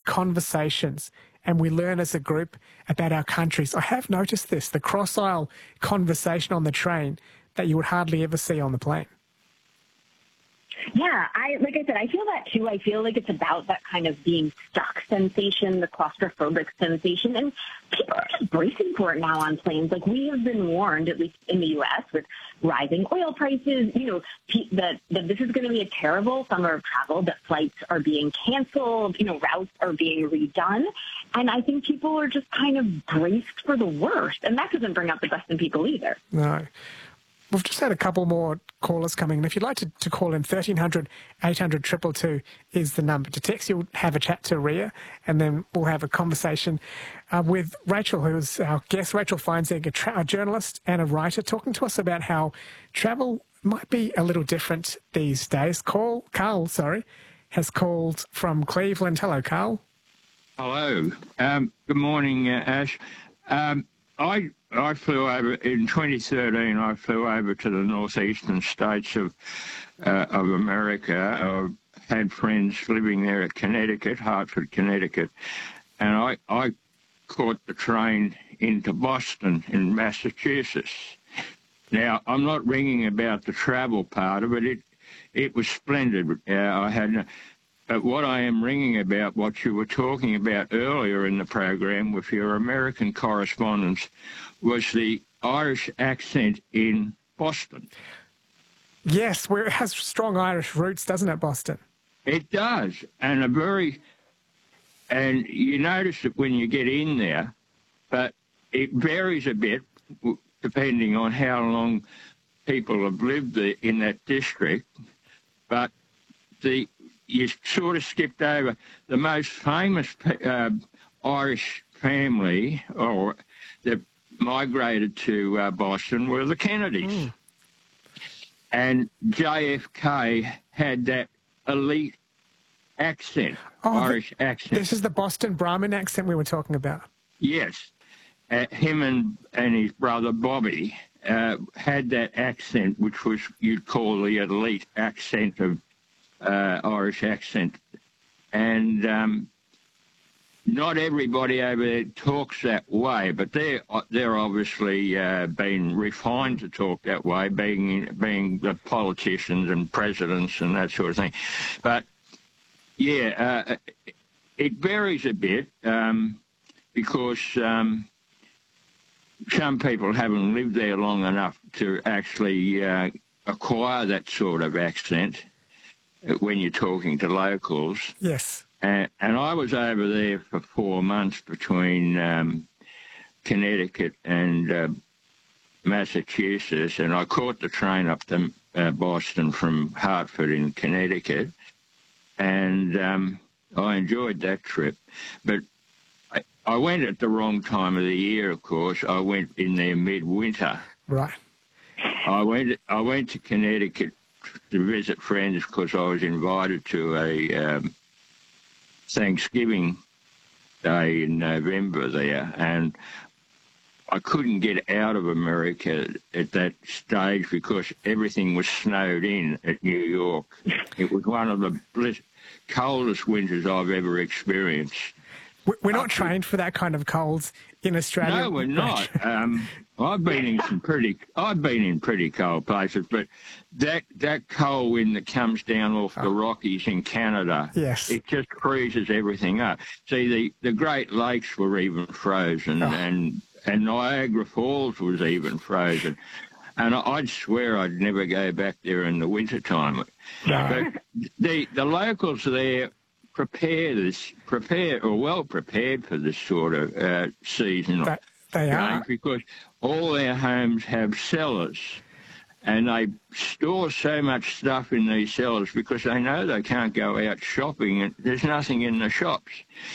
conversations and we learn as a group about our countries. I have noticed this, the cross-aisle conversation on the train that you would hardly ever see on the plane. Yeah, like I said, I feel that too. I feel like it's about that kind of being stuck sensation, the claustrophobic sensation, and people are just bracing for it now on planes. Like, we have been warned, at least in the U.S., with rising oil prices, that this is going to be a terrible summer of travel, that flights are being canceled, routes are being redone. And I think people are just kind of braced for the worst. And that doesn't bring out the best in people either. No. We've just had a couple more callers coming in. If you'd like to call in, 1300 800 222 is the number. To text, you'll have a chat to Ria, and then we'll have a conversation with Rachel, who's our guest. Rachel Feinzig, a journalist and a writer, talking to us about how travel might be a little different these days. Carl, has called from Cleveland. Hello, Carl. Hello. Good morning, Ash. I flew over in 2013. I flew over to the northeastern states of America. I had friends living there at Connecticut, Hartford, Connecticut, and I caught the train into Boston in Massachusetts. Now, I'm not ringing about the travel part of it. It was splendid. But what I am ringing about, what you were talking about earlier in the program with your American correspondents, was the Irish accent in Boston. Yes, where it has strong Irish roots, doesn't it, Boston? It does, and you notice it when you get in there, but it varies a bit depending on how long people have lived there in that district. But you sort of skipped over the most famous Irish family that migrated to Boston were the Kennedys. Mm. And JFK had that elite accent, Irish accent. This is the Boston Brahmin accent we were talking about. Yes. Him and his brother Bobby had that accent, which was, you'd call the elite accent of Irish accent. And not everybody over there talks that way, but they're obviously been refined to talk that way, being the politicians and presidents and that sort of thing. But yeah, it varies a bit because some people haven't lived there long enough to actually acquire that sort of accent when you're talking to locals. Yes. And I was over there for 4 months between Connecticut and Massachusetts, and I caught the train up to Boston from Hartford in Connecticut, and I enjoyed that trip. But I went at the wrong time of the year, of course. I went in there midwinter. Right. I went to Connecticut to visit friends because I was invited to a Thanksgiving Day in November there, and I couldn't get out of America at that stage because everything was snowed in at New York. It was one of the coldest winters I've ever experienced. We're not trained for that kind of colds in Australia. No, we're not. I've been in pretty cold places, but that cold wind that comes down off the Rockies in Canada, yes, it just freezes everything up. See, the Great Lakes were even frozen, and Niagara Falls was even frozen. And I'd swear I'd never go back there in the wintertime. No. But the locals there are well prepared for this sort of season. They are. Because all their homes have cellars, and they store so much stuff in these cellars because they know they can't go out shopping and there's nothing in the shops.